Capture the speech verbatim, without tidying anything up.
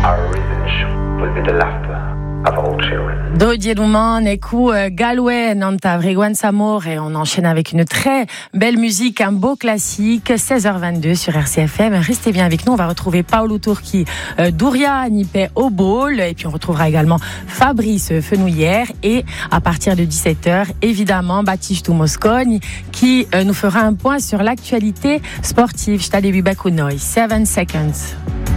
Our revenge will be the laughter of all children. Dodie Duman, écou Galway, Nanta Vreguan Samor, et on enchaîne avec une très belle musique, un beau classique, seize heures vingt-deux sur R C F M. Restez bien avec nous, on va retrouver Paolo Turchi, euh, Douria Nipé au bol, et puis on retrouvera également Fabrice Fenouillère, et à partir de dix-sept heures, évidemment, Baptiste Moscone, qui euh, nous fera un point sur l'actualité sportive. Je t'ai début Bakunoy, seven seconds.